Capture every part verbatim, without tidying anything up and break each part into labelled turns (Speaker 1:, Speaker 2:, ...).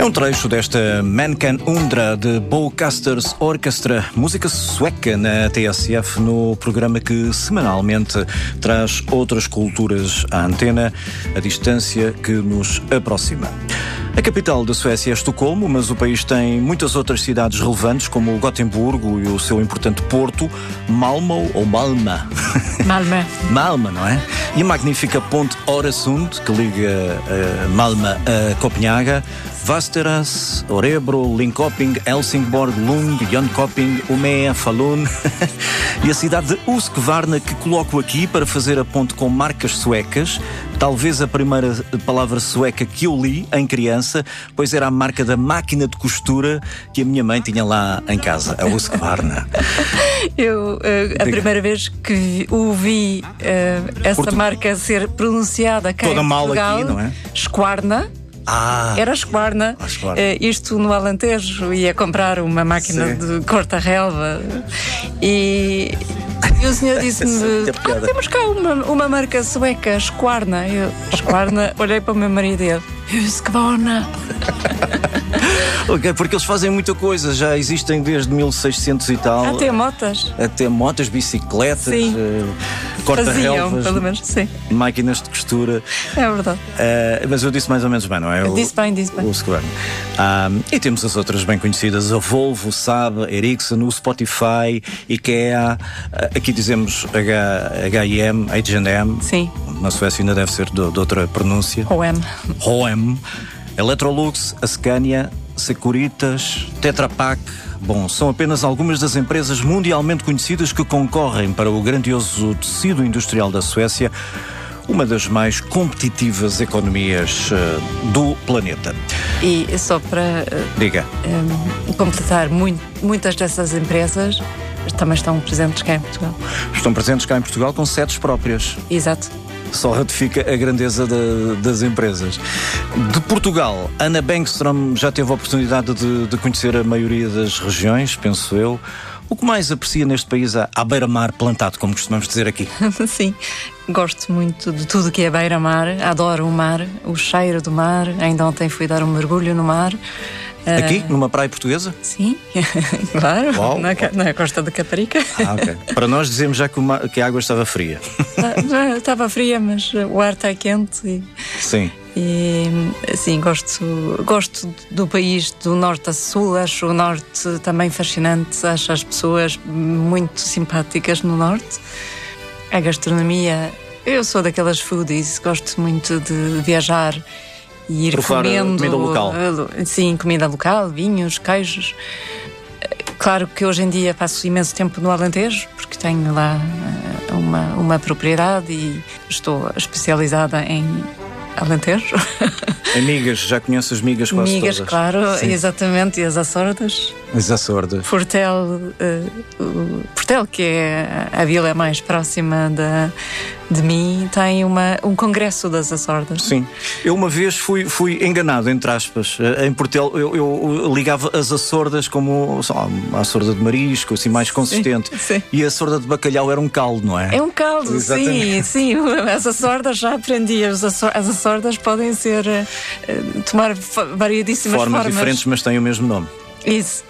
Speaker 1: É um trecho desta Man Can Undra de Bowcasters Orchestra, música sueca na T S F, no programa que semanalmente traz outras culturas à antena, a distância que nos aproxima. A capital da Suécia é Estocolmo, mas o país tem muitas outras cidades relevantes, como Gotemburgo e o seu importante porto, Malmö ou Malmö.
Speaker 2: Malmö.
Speaker 1: Malmö, não é? E a magnífica ponte Öresund, que liga uh, Malmö a Copenhaga, Västerås, Örebro, Linköping, Helsingborg, Lund, Jönköping, Umeå, Falun e a cidade de Husqvarna, que coloco aqui para fazer a ponte com marcas suecas. Talvez a primeira palavra sueca que eu li em criança, pois era a marca da máquina de costura que a minha mãe tinha lá em casa, a Husqvarna.
Speaker 2: Eu, uh, a primeira vez que ouvi uh, essa
Speaker 1: Portu...
Speaker 2: marca ser pronunciada cá
Speaker 1: toda
Speaker 2: em
Speaker 1: mal
Speaker 2: Portugal,
Speaker 1: aqui, não é?
Speaker 2: Husqvarna.
Speaker 1: Ah,
Speaker 2: Era Husqvarna,
Speaker 1: Husqvarna.
Speaker 2: Uh, isto no Alentejo, ia comprar uma máquina
Speaker 1: Sim.
Speaker 2: de corta-relva e, e o senhor disse-me: ah, temos cá uma, uma marca sueca, Husqvarna. Eu, Husqvarna, olhei para o meu marido e ele: Husqvarna.
Speaker 1: Okay, porque eles fazem muita coisa, já existem desde mil e seiscentos e tal.
Speaker 2: Até motas.
Speaker 1: Até motas, bicicletas,
Speaker 2: sim.
Speaker 1: uh,
Speaker 2: Faziam,
Speaker 1: corta-relvas,
Speaker 2: pelo menos, sim.
Speaker 1: máquinas de costura.
Speaker 2: É verdade.
Speaker 1: Uh, mas eu disse mais ou menos bem, não é?
Speaker 2: Eu disse bem, disse bem.
Speaker 1: O Husqvarna. Um, e temos as outras bem conhecidas, a Volvo, o Saab, a Ericsson, o Spotify, IKEA, uh, aqui dizemos H e M, H and M.
Speaker 2: Sim.
Speaker 1: Na Suécia ainda deve ser de, de outra pronúncia.
Speaker 2: H and M.
Speaker 1: H and M. Electrolux, a Scania, Securitas, Tetra Pak. Bom, são apenas algumas das empresas mundialmente conhecidas que concorrem para o grandioso tecido industrial da Suécia, uma das mais competitivas economias uh, do planeta.
Speaker 2: E só para uh,
Speaker 1: Diga.
Speaker 2: Um, completar, muito, muitas dessas empresas também estão presentes cá em Portugal.
Speaker 1: Estão presentes cá em Portugal com sedes próprias.
Speaker 2: Exato.
Speaker 1: Só ratifica a grandeza de, das empresas. De Portugal, Ana Bengström já teve a oportunidade de, de conhecer a maioria das regiões, penso eu. O que mais aprecia neste país à beira-mar plantado, como costumamos dizer aqui?
Speaker 2: Sim, gosto muito de tudo que é beira-mar, adoro o mar, o cheiro do mar. Ainda ontem fui dar um mergulho no mar.
Speaker 1: Aqui,
Speaker 2: uh...
Speaker 1: numa praia portuguesa?
Speaker 2: Sim, claro,
Speaker 1: Uau,
Speaker 2: na,
Speaker 1: uau.
Speaker 2: na costa de Caparica.
Speaker 1: Ah, ok. Para nós dizemos já que, uma, que a água estava fria.
Speaker 2: Já estava fria, mas o ar está quente. E...
Speaker 1: Sim.
Speaker 2: E, assim, gosto, gosto do país do norte a sul, acho o norte também fascinante, acho as pessoas muito simpáticas no norte. A gastronomia, eu sou daquelas foodies, gosto muito de viajar e ir
Speaker 1: Provar
Speaker 2: comendo
Speaker 1: comida local.
Speaker 2: Sim, comida local, vinhos, queijos. Claro que hoje em dia passo imenso tempo no Alentejo, porque tenho lá uma, uma propriedade e estou especializada em Alentejo.
Speaker 1: Em migas, já conheces as migas quase
Speaker 2: migas,
Speaker 1: todas?
Speaker 2: claro,
Speaker 1: sim.
Speaker 2: Exatamente, e as Açordas.
Speaker 1: As Açordas.
Speaker 2: Portel, uh, uh, Portel, que é a vila mais próxima de, de mim, tem uma, um congresso das Açordas.
Speaker 1: Sim. Eu uma vez fui, fui enganado, entre aspas. Em Portel eu, eu ligava as Açordas como só, uma Açorda de marisco, assim, mais consistente.
Speaker 2: Sim, sim.
Speaker 1: E a Açorda de bacalhau era um caldo, não é?
Speaker 2: É um caldo,
Speaker 1: exatamente.
Speaker 2: sim, sim. As Açordas já aprendi. As Açordas podem ser, uh, tomar variedíssimas formas.
Speaker 1: Formas diferentes, mas têm o mesmo nome.
Speaker 2: Isso.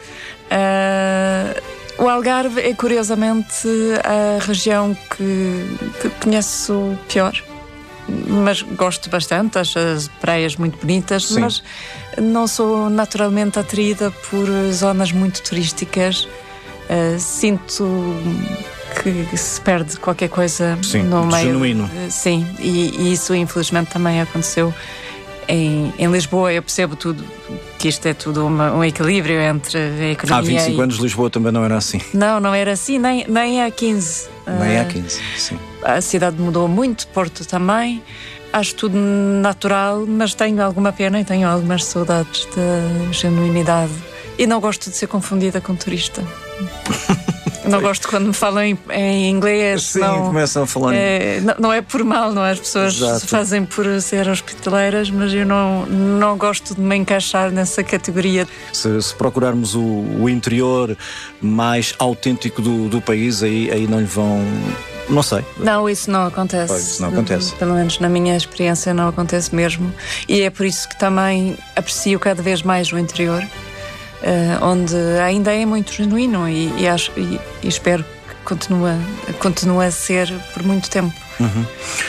Speaker 2: Uh, o Algarve é curiosamente a região que, que conheço pior, mas gosto bastante, acho as praias muito bonitas. Sim. Mas não sou naturalmente atraída por zonas muito turísticas. Uh, sinto que se perde qualquer coisa.
Speaker 1: Sim,
Speaker 2: no meio.
Speaker 1: Genuíno.
Speaker 2: Uh, sim, e, e isso infelizmente também aconteceu em, em Lisboa. Eu percebo tudo, que isto é tudo uma, um equilíbrio entre a economia.
Speaker 1: Há vinte e cinco
Speaker 2: e...
Speaker 1: anos Lisboa também não era assim.
Speaker 2: Não, não era assim, nem, nem há quinze.
Speaker 1: Nem há quinze, sim.
Speaker 2: A cidade mudou muito, Porto também. Acho tudo natural, mas tenho alguma pena e tenho algumas saudades da genuinidade. E não gosto de ser confundida com turista. Não gosto quando me falam em, em inglês.
Speaker 1: Sim,
Speaker 2: não,
Speaker 1: começam a falar.
Speaker 2: É, não, não é por mal, não é? As pessoas
Speaker 1: Exato.
Speaker 2: Fazem por ser hospitaleiras, mas eu não, não gosto de me encaixar nessa categoria.
Speaker 1: Se, se procurarmos o, o interior mais autêntico do, do país, aí, aí não lhe vão Não sei.
Speaker 2: Não, isso não acontece.
Speaker 1: Pois, isso não acontece.
Speaker 2: Pelo menos na minha experiência não acontece mesmo. E é por isso que também aprecio cada vez mais o interior, uh, onde ainda é muito genuíno e, e, acho, e, e espero que continue, continue a ser por muito tempo.
Speaker 1: Uhum.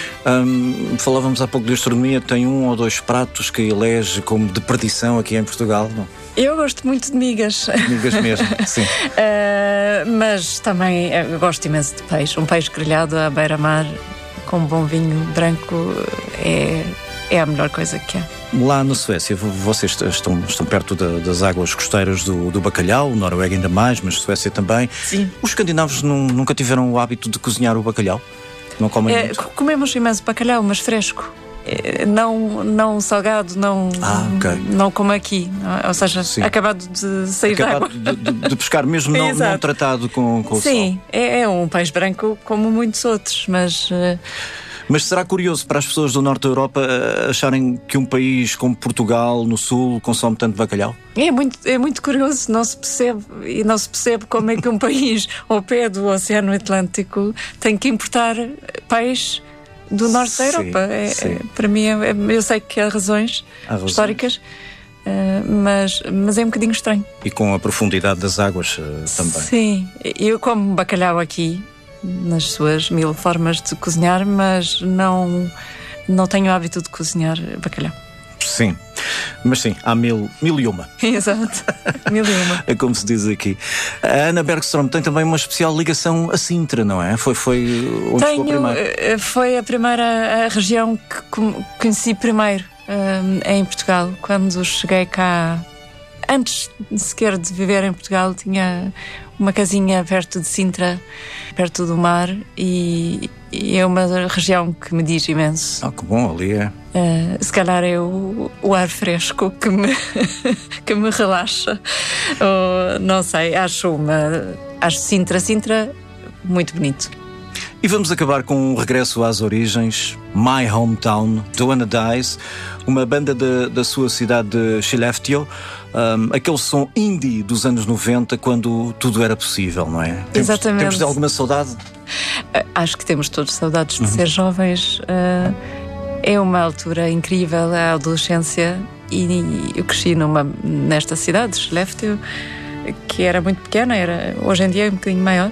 Speaker 1: Um, falávamos há pouco de gastronomia. Tem um ou dois pratos que elege como de perdição aqui em Portugal, não?
Speaker 2: Eu gosto muito de migas.
Speaker 1: Migas mesmo, sim.
Speaker 2: uh, mas também eu gosto imenso de peixe. Um peixe grelhado à beira-mar com um bom vinho branco é, é a melhor coisa que há.
Speaker 1: Lá na Suécia, vocês estão, estão perto da, das águas costeiras do, do bacalhau, Noruega ainda mais, mas Suécia também.
Speaker 2: Sim.
Speaker 1: Os escandinavos não, nunca tiveram o hábito de cozinhar o bacalhau? Não comem
Speaker 2: é,
Speaker 1: muito?
Speaker 2: Comemos imenso bacalhau, mas fresco. Não, não salgado, não,
Speaker 1: ah, okay.
Speaker 2: não como aqui, ou seja,
Speaker 1: Sim.
Speaker 2: acabado de sair
Speaker 1: acabado
Speaker 2: da água.
Speaker 1: De, de, de pescar, mesmo não, não tratado com, com o
Speaker 2: Sim,
Speaker 1: sal.
Speaker 2: Sim, é, é um peixe branco como muitos outros, mas... Uh...
Speaker 1: Mas será curioso para as pessoas do norte da Europa uh, acharem que um país como Portugal, no sul, consome tanto bacalhau?
Speaker 2: É muito, é muito curioso, não se percebe, e não se percebe como é que um país ao pé do Oceano Atlântico tem que importar peixe do norte da Europa. É, é, para mim, é, eu sei que há razões, há razões. históricas, uh, mas, mas é um bocadinho estranho.
Speaker 1: E com a profundidade das águas uh, também.
Speaker 2: Sim, eu como bacalhau aqui, nas suas mil formas de cozinhar, mas não, não tenho o hábito de cozinhar bacalhau.
Speaker 1: Sim, mas sim, há mil, mil e uma.
Speaker 2: Exato, mil e uma.
Speaker 1: É como se diz aqui. A Anna Bergström tem também uma especial ligação a Sintra, não é? Foi, foi onde
Speaker 2: Tenho,
Speaker 1: ficou primeiro?
Speaker 2: Foi a primeira a região que conheci primeiro um, em Portugal. Quando cheguei cá, antes sequer de viver em Portugal, tinha uma casinha perto de Sintra, perto do mar, e, e é uma região que me diz imenso.
Speaker 1: Ah, que bom, ali é.
Speaker 2: Uh, se calhar é o, o ar fresco que me, que me relaxa. Ou, não sei, acho uma. Acho Sintra, Sintra muito bonito.
Speaker 1: E vamos acabar com um regresso às origens. My Hometown, do Anna Dies, uma banda de, da sua cidade de Skellefteå. Um, aquele som indie dos anos noventa, quando tudo era possível, não é? Temos,
Speaker 2: Exatamente.
Speaker 1: Temos de alguma saudade?
Speaker 2: Uh, acho que temos todos saudades de uhum. ser jovens. Uh, é uma altura incrível, a adolescência, e eu cresci numa, nesta cidade, Skellefteå, que era muito pequena, era, hoje em dia é um bocadinho maior,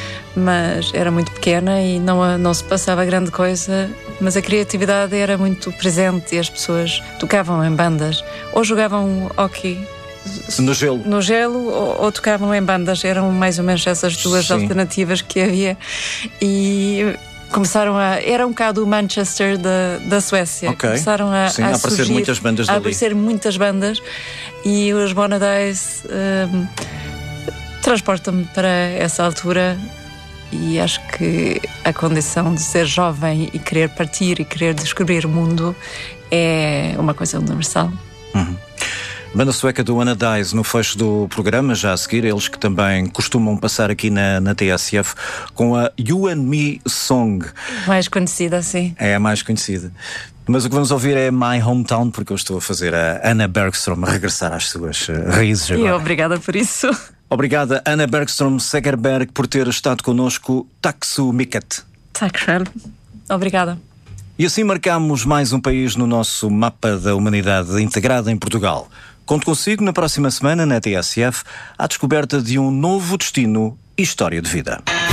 Speaker 2: mas era muito pequena e não, não se passava grande coisa, mas a criatividade era muito presente e as pessoas tocavam em bandas ou jogavam hóquei
Speaker 1: no gelo,
Speaker 2: no gelo ou, ou tocavam em bandas. Eram mais ou menos essas duas Sim. alternativas que havia, e começaram a... Era um bocado o Manchester da, da Suécia.
Speaker 1: Okay.
Speaker 2: Começaram a,
Speaker 1: Sim,
Speaker 2: a,
Speaker 1: a aparecer
Speaker 2: surgir,
Speaker 1: muitas bandas
Speaker 2: a
Speaker 1: dali.
Speaker 2: aparecer muitas bandas, e os Anna Dies um, transportam-me para essa altura. E acho que a condição de ser jovem e querer partir e querer descobrir o mundo é uma coisa universal.
Speaker 1: Uhum. Banda sueca do Anna Dies no fecho do programa, já a seguir, eles que também costumam passar aqui na, na T S F com a You and Me Song.
Speaker 2: Mais conhecida, sim.
Speaker 1: É a mais conhecida. Mas o que vamos ouvir é My Hometown, porque eu estou a fazer a Anna Bergström regressar às suas raízes agora.
Speaker 2: E obrigada por isso.
Speaker 1: Obrigada, Anna Bergström Segerberg, por ter estado connosco. Tack så mycket.
Speaker 2: Tack själv. Obrigada.
Speaker 1: E assim marcamos mais um país no nosso mapa da humanidade integrada em Portugal. Conto consigo na próxima semana na T S F, à descoberta de um novo destino e história de vida.